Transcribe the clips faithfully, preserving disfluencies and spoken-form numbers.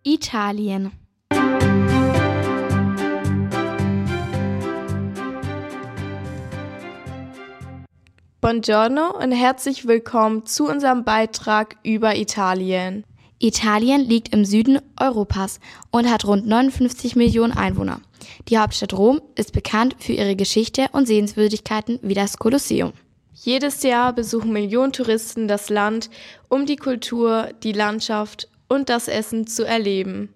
Italien. Buongiorno und herzlich willkommen zu unserem Beitrag über Italien. Italien liegt im Süden Europas und hat rund neunundfünfzig Millionen Einwohner. Die Hauptstadt Rom ist bekannt für ihre Geschichte und Sehenswürdigkeiten wie das Kolosseum. Jedes Jahr besuchen Millionen Touristen das Land, um die Kultur, die Landschaft und das Essen zu erleben.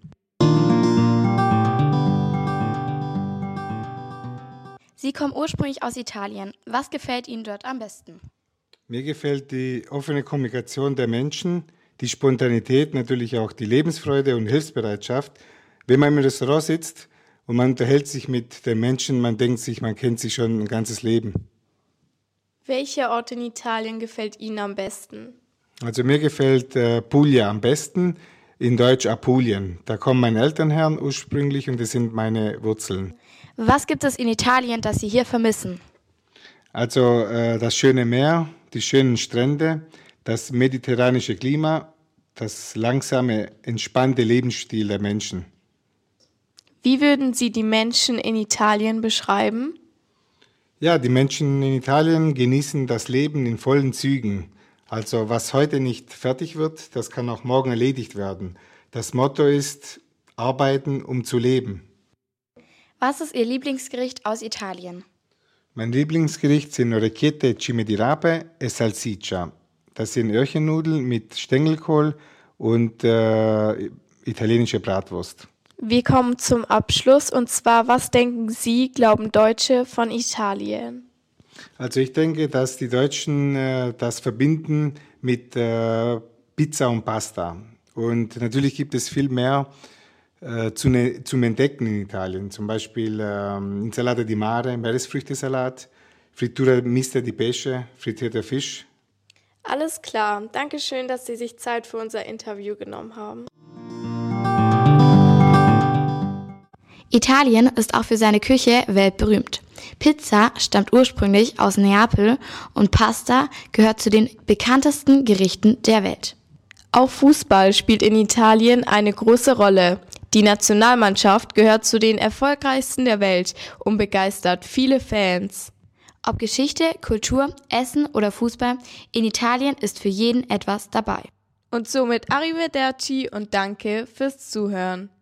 Sie kommen ursprünglich aus Italien. Was gefällt Ihnen dort am besten? Mir gefällt die offene Kommunikation der Menschen, die Spontanität, natürlich auch die Lebensfreude und Hilfsbereitschaft. Wenn man im Restaurant sitzt und man unterhält sich mit den Menschen, man denkt sich, man kennt sich schon ein ganzes Leben. Welcher Ort in Italien gefällt Ihnen am besten? Also mir gefällt äh, Puglia am besten, in Deutsch Apulien. Da kommen meine Eltern her ursprünglich und das sind meine Wurzeln. Was gibt es in Italien, das Sie hier vermissen? Also äh, das schöne Meer, die schönen Strände, das mediterranische Klima, das langsame, entspannte Lebensstil der Menschen. Wie würden Sie die Menschen in Italien beschreiben? Ja, die Menschen in Italien genießen das Leben in vollen Zügen. Also was heute nicht fertig wird, das kann auch morgen erledigt werden. Das Motto ist, arbeiten, um zu leben. Was ist Ihr Lieblingsgericht aus Italien? Mein Lieblingsgericht sind Orecchiette e Cime di Rape e Salsiccia. Das sind Öhrchennudeln mit Stängelkohl und äh, italienische Bratwurst. Wir kommen zum Abschluss und zwar, was denken Sie, glauben Deutsche von Italien? Also ich denke, dass die Deutschen äh, das verbinden mit äh, Pizza und Pasta. Und natürlich gibt es viel mehr äh, zu ne, zum Entdecken in Italien. Zum Beispiel ähm, Insalata di Mare, Meeresfrüchtesalat, Frittura mista di pesce, frittierter Fisch. Alles klar. Dankeschön, dass Sie sich Zeit für unser Interview genommen haben. Italien ist auch für seine Küche weltberühmt. Pizza stammt ursprünglich aus Neapel und Pasta gehört zu den bekanntesten Gerichten der Welt. Auch Fußball spielt in Italien eine große Rolle. Die Nationalmannschaft gehört zu den erfolgreichsten der Welt und begeistert viele Fans. Ob Geschichte, Kultur, Essen oder Fußball, in Italien ist für jeden etwas dabei. Und somit arrivederci und danke fürs Zuhören.